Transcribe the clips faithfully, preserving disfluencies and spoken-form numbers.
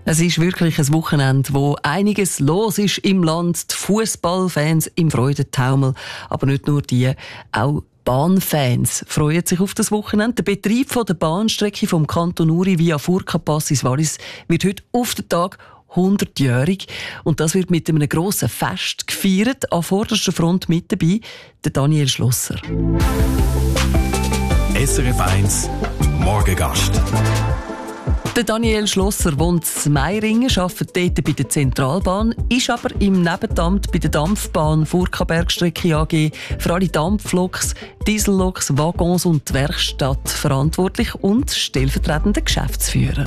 Es ist wirklich ein Wochenende, wo einiges los ist im Land. Die Fußballfans im Freudentaumel, aber nicht nur die, auch Bahnfans freuen sich auf das Wochenende. Der Betrieb der Bahnstrecke vom Kanton Uri via Furka-Pass ins Wallis wird heute auf den Tag hundertjährig. Und das wird mit einem grossen Fest gefeiert. An vorderster Front mit dabei der Daniel Schlosser. S R F eins Morgengast. Der Daniel Schlosser wohnt in Meiringen, arbeitet dort bei der Zentralbahn, ist aber im Nebenamt bei der Dampfbahn Furka-Bergstrecke A G für alle Dampfloks, Dieselloks, Waggons und die Werkstatt verantwortlich und stellvertretender Geschäftsführer.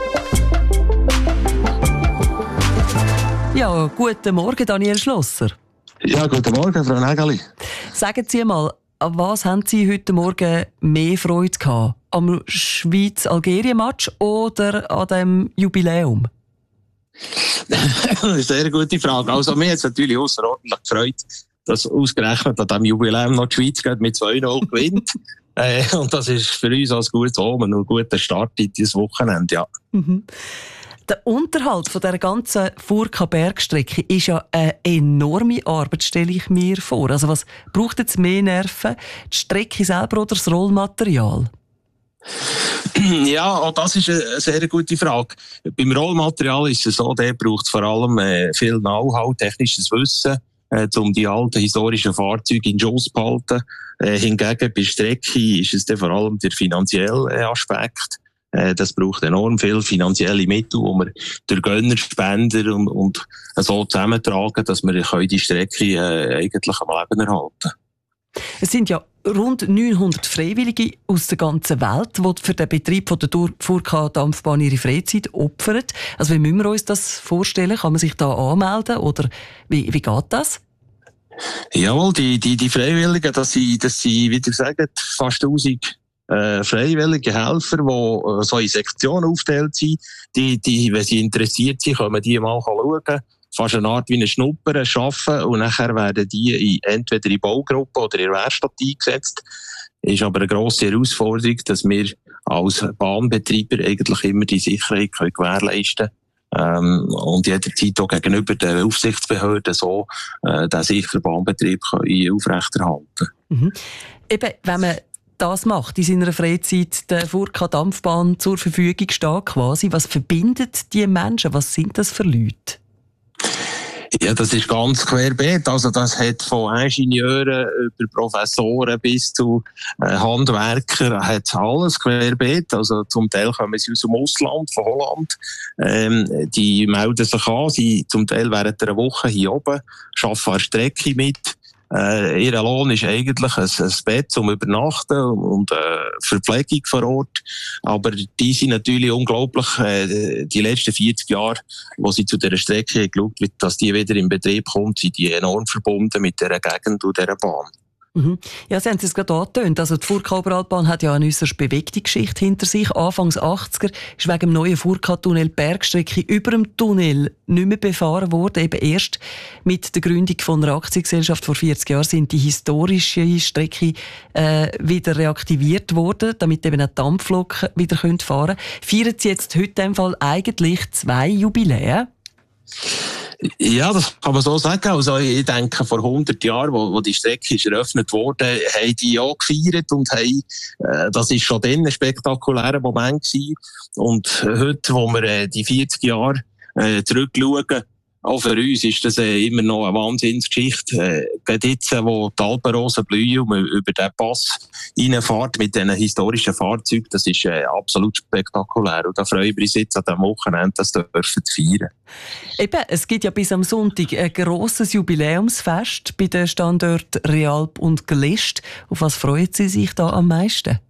Ja, guten Morgen, Daniel Schlosser. Ja, guten Morgen, Frau Nägeli. Sagen Sie mal, an was haben Sie heute Morgen mehr Freude gehabt? Am Schweiz-Algerien-Match oder an dem Jubiläum? Eine sehr gute Frage. Also, mir hat es natürlich außerordentlich gefreut, dass ausgerechnet an diesem Jubiläum noch die Schweiz mit zwei null gewinnt. äh, und das ist für uns als gutes Omen und ein guter Start in dieses Wochenende. Ja. Mhm. Der Unterhalt von dieser ganzen Furka-Bergstrecke ist ja eine enorme Arbeit, stelle ich mir vor. Also was braucht jetzt mehr Nerven? Die Strecke selber oder das Rollmaterial? Ja, auch das ist eine sehr gute Frage. Beim Rollmaterial ist es so, der braucht vor allem äh, viel Know-how, technisches Wissen, äh, um die alten historischen Fahrzeuge in Schuss zu behalten. Äh, hingegen bei der Strecke ist es dann vor allem der finanzielle äh, Aspekt. Das braucht enorm viel finanzielle Mittel, die wir durch Gönner, Spender und, und so zusammentragen, dass wir die Strecke äh, eigentlich am Leben erhalten. Es sind ja rund neunhundert Freiwillige aus der ganzen Welt, die für den Betrieb der Furka-Dampfbahn ihre Freizeit opfern. Also wie müssen wir uns das vorstellen? Kann man sich da anmelden oder wie, wie geht das? Jawohl, die, die, die Freiwilligen, das sind, das sind, wie gesagt, fast tausend Äh, freiwillige Helfer, die äh, so in Sektionen aufgeteilt sind, die, die, wenn sie interessiert sind, können die mal schauen, fast eine Art wie eine Schnupper arbeiten und nachher werden die in, entweder in Baugruppen oder in Werkstatt eingesetzt. Ist aber eine grosse Herausforderung, dass wir als Bahnbetreiber eigentlich immer die Sicherheit können gewährleisten können. Ähm, und jederzeit auch gegenüber den Aufsichtsbehörden so äh, den sicheren Bahnbetrieb können aufrechterhalten. Mhm. Eben, wenn man das macht, in seiner Freizeit der Furka-Dampfbahn zur Verfügung steht quasi. Was verbindet die Menschen? Was sind das für Leute? Ja, das ist ganz querbeet. Also das hat von Ingenieuren über Professoren bis zu äh, Handwerker, hat alles querbeet. Also zum Teil kommen sie aus dem Ausland, von Holland. Ähm, die melden sich an, sie zum Teil während einer Woche hier oben, arbeiten an der Strecke mit. Äh, ihr Lohn ist eigentlich ein, ein Bett zum Übernachten und äh, Verpflegung vor Ort. Aber die sind natürlich unglaublich, äh, die letzten vierzig Jahre, wo sie zu dieser Strecke geschaut wird, dass die wieder in Betrieb kommt, sind die enorm verbunden mit dieser Gegend und dieser Bahn. Mhm. Ja, Sie haben es gerade angetönt. Also die Furka-Oberalpbahn hat ja eine äusserst bewegte Geschichte hinter sich. Anfangs achtziger ist wegen dem neuen Furka-Tunnel die Bergstrecke über dem Tunnel nicht mehr befahren worden. Eben erst mit der Gründung von einer Aktiengesellschaft vor vierzig Jahren sind die historische Strecke äh, wieder reaktiviert worden, damit eben auch Dampfloken wieder fahren können. Feiern Sie jetzt heute in dem Fall eigentlich zwei Jubiläen? Ja, das kann man so sagen. Also, ich denke, vor hundert Jahren, wo, wo die Strecke ist eröffnet wurde, haben die auch gefeiert und haben, äh, das ist schon dann ein spektakulärer Moment gewesen. Und heute, wo wir äh, die vierzig Jahre äh, zurückschauen, auch für uns ist das äh, immer noch eine Wahnsinnsgeschichte. Äh, gerade jetzt, äh, wo die Alpenrosen blühen und man über den Pass reinfährt mit diesen historischen Fahrzeugen, das ist äh, absolut spektakulär. Und da freuen wir uns jetzt an diesem Wochenende, das dürfen zu feiern. Eben, es gibt ja bis am Sonntag ein grosses Jubiläumsfest bei den Standorten Realp und Glist. Auf was freuen Sie sich da am meisten?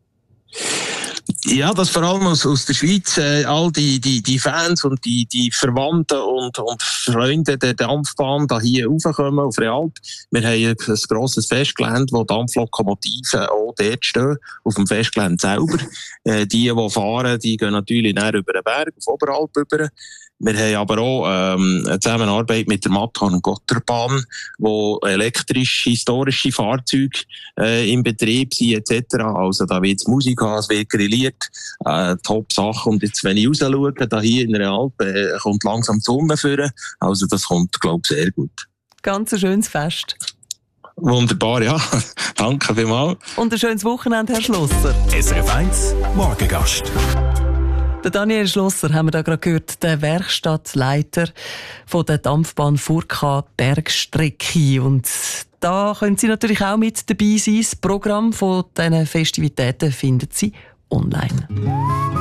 Ja, das vor allem aus, aus der Schweiz, äh, all die, die, die Fans und die, die Verwandten und, und Freunde der Dampfbahn da hier raufkommen auf Realp. Wir haben ein, ein grosses Festgelände, wo Dampflokomotiven auch dort stehen, auf dem Festgelände selber. Äh, die, die fahren, die gehen natürlich näher über den Berg, auf Oberalp rüber. Wir haben aber auch ähm, eine Zusammenarbeit mit der Matterhorn-Gotterbahn, wo elektrisch historische Fahrzeuge äh, im Betrieb sind et cetera. Also da wird Musik haben, es wird grilliert, äh, Top-Sachen. Und jetzt, wenn ich raus schaue, da hier in der Alp, äh, kommt langsam die Sonne führen. Also das kommt, glaube ich, sehr gut. Ganz ein schönes Fest. Wunderbar, ja. Danke vielmals. Und ein schönes Wochenende, Herr Schlosser. S R F eins Morgengast. Der Daniel Schlosser haben wir da gerade gehört, der Werkstattleiter von der Dampfbahn Furka Bergstrecke. Und da können Sie natürlich auch mit dabei sein. Das Programm von diesen Festivitäten finden Sie online.